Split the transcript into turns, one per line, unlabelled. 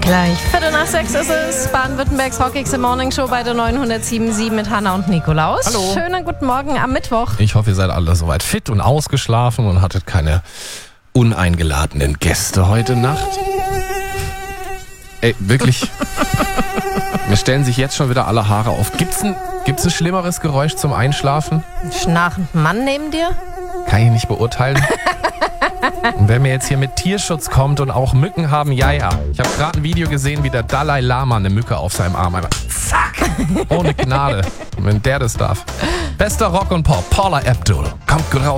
Gleich 5:45 ist es. Baden-Württembergs Hockeys im Morning Show bei der 907.7 mit Hanna und Nikolaus.
Hallo.
Schönen guten Morgen am Mittwoch.
Ich hoffe, ihr seid alle soweit fit und ausgeschlafen und hattet keine uneingeladenen Gäste heute Nacht. Ey, wirklich. Mir stellen sich jetzt schon wieder alle Haare auf. Gibt's ein schlimmeres Geräusch zum Einschlafen?
Ein schnarchender Mann neben dir?
Kann ich nicht beurteilen. Und wer mir jetzt hier mit Tierschutz kommt und auch Mücken haben, ja. Ich habe gerade ein Video gesehen, wie der Dalai Lama eine Mücke auf seinem Arm hat. Zack! Ohne Gnade. Und wenn der das darf. Bester Rock und Pop, Paula Abdul. Kommt gut raus.